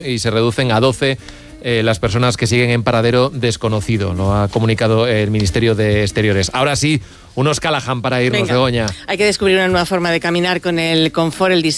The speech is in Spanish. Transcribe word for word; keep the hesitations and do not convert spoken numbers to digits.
y se reducen a doce eh, las personas que siguen en paradero desconocido. Lo ha comunicado el Ministerio de Exteriores. Ahora sí, unos Callahan para irnos, Venga, Begoña. Hay que descubrir una nueva forma de caminar con el confort, el diseño.